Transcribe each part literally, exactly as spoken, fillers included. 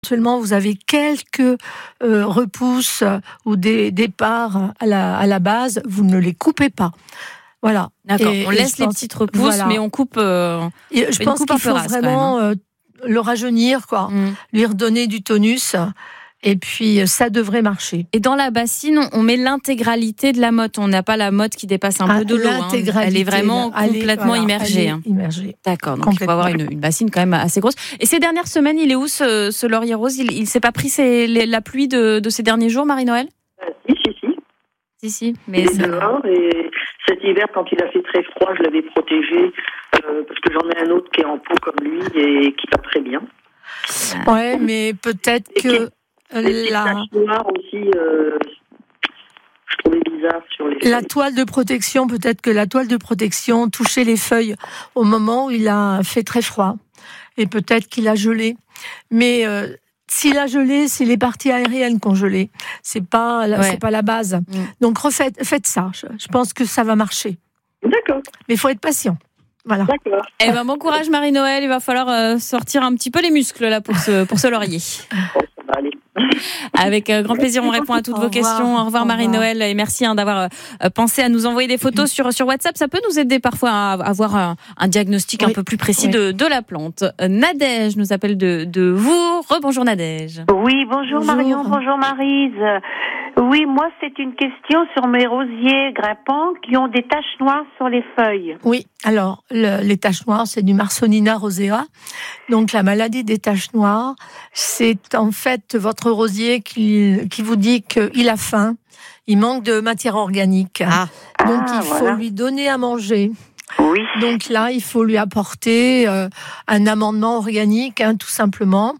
Éventuellement, vous avez quelques euh, repousses ou des départs à la, à la base, vous ne les coupez pas. Voilà. D'accord, et, on et laisse les pense, petites repousses, voilà. mais on coupe. Euh, et je pense qu'il faut vraiment même, hein. euh, le rajeunir, quoi, mm. lui redonner du tonus. Et puis, ça devrait marcher. Et dans la bassine, on met l'intégralité de la motte. On n'a pas la motte qui dépasse un ah, peu de l'eau. Hein. Elle est vraiment complètement voilà, immergée. Hein. immergée. D'accord, donc il faut avoir une, une bassine quand même assez grosse. Et ces dernières semaines, il est où ce, ce laurier rose ? Il ne s'est pas pris ses, les, la pluie de, de ces derniers jours, Marie-Noël ? euh, Si, si, si. Si, si. Mais il est dehors et cet hiver, quand il a fait très froid, je l'avais protégé euh, parce que j'en ai un autre qui est en pot comme lui et qui va très bien. Ouais, mais peut-être et que... Les la... taches noires aussi, euh, je trouvais bizarre sur les feuilles. La toile de protection, peut-être que la toile de protection touchait les feuilles au moment où il a fait très froid. Et peut-être qu'il a gelé. Mais euh, s'il a gelé, c'est les parties aériennes qui ont gelé. C'est pas, la, ouais. c'est pas la base. Mmh. Donc refaites, faites ça. Je, je pense que ça va marcher. D'accord. Mais il faut être patient. Voilà. D'accord. Eh ben, bon courage Marie-Noël. Il va falloir euh, sortir un petit peu les muscles là pour ce, pour ce laurier. Bon, ça va aller. Avec grand plaisir, on répond à toutes vos questions. Au revoir Marie-Noël et merci hein, d'avoir euh, pensé à nous envoyer des photos sur, sur WhatsApp. Ça peut nous aider parfois à avoir un, un diagnostic oui. un peu plus précis oui. de, de la plante. Nadège nous appelle de, de vous. Rebonjour Nadège. Oui, bonjour, bonjour Marion, bonjour Maryse. Oui, moi c'est une question sur mes rosiers grimpants qui ont des taches noires sur les feuilles. Oui, alors le, les taches noires c'est du Marsonina rosea. Donc la maladie des taches noires, c'est en fait votre rosier qui, qui vous dit qu'il a faim, il manque de matière organique. Ah. Donc ah, il faut voilà. lui donner à manger. Oui. Donc là, il faut lui apporter euh, un amendement organique, hein, tout simplement,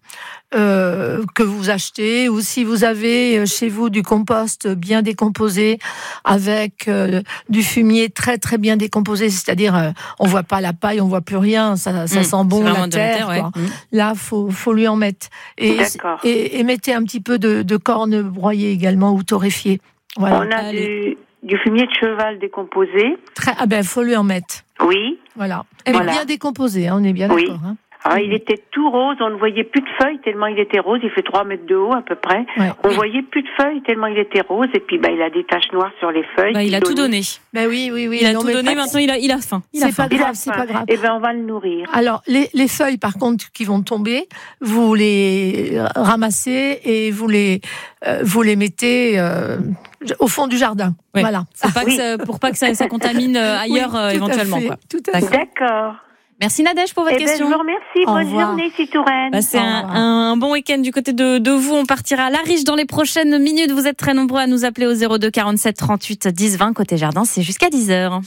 euh, que vous achetez. Ou si vous avez chez vous du compost bien décomposé, avec euh, du fumier très très bien décomposé, c'est-à-dire euh, on voit pas la paille, on voit plus rien, ça, ça mmh, sent bon la terre. terre ouais. quoi. Mmh. Là, faut faut lui en mettre. Et, et, et mettez un petit peu de, de corne broyée également ou torréfiée. Voilà. On a du... Du fumier de cheval décomposé. Très, ah ben, faut lui en mettre. Oui. Voilà. Elle voilà. est bien décomposée, hein, on est bien oui. d'accord. Hein. Ah, il était tout rose, on ne voyait plus de feuilles tellement il était rose, il fait trois mètres de haut à peu près. Ouais. On voyait plus de feuilles tellement il était rose et puis bah, il a des taches noires sur les feuilles. Bah, il a donne... tout donné. Bah oui, oui, oui. Il a non, tout donné, pas... maintenant il a, il a faim. Il c'est a faim. pas grave, c'est pas grave. Et ben on va le nourrir. Alors les, les feuilles par contre qui vont tomber, vous les ramassez et vous les, euh, vous les mettez euh, au fond du jardin. Oui. Voilà. Pour pas que ça, pour pas que ça, ça contamine ailleurs oui, éventuellement. Fait, quoi. Tout à fait. D'accord. Merci Nadège pour votre eh question. Ben, je vous remercie. Au Bonne revoir. journée, Citourène. Bah, c'est un, un bon week-end du côté de, de vous. On partira à La Riche dans les prochaines minutes. Vous êtes très nombreux à nous appeler au zéro deux quarante-sept trente-huit dix vingt. Côté jardin, c'est jusqu'à dix heures.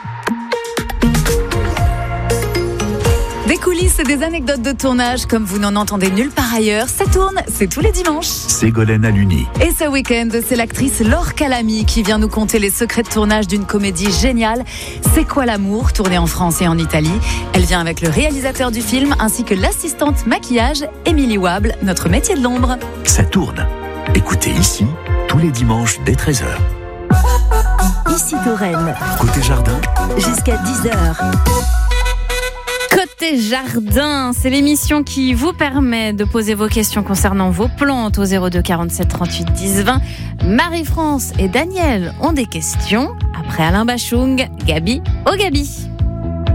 Des coulisses et des anecdotes de tournage comme vous n'en entendez nulle part ailleurs. Ça tourne, c'est tous les dimanches. Ségolène Aluni. Et ce week-end, c'est l'actrice Laure Calamy qui vient nous conter les secrets de tournage d'une comédie géniale. C'est quoi l'amour, tournée en France et en Italie. Elle vient avec le réalisateur du film ainsi que l'assistante maquillage Émilie Wable, notre métier de l'ombre. Ça tourne. Écoutez ici, tous les dimanches dès treize heures. Ici Touraine. Côté jardin. Jusqu'à dix heures. Côté jardin, c'est l'émission qui vous permet de poser vos questions concernant vos plantes au zéro deux quarante-sept trente-huit dix vingt. Marie-France et Daniel ont des questions. Après Alain Bachung, Gabi au Gabi.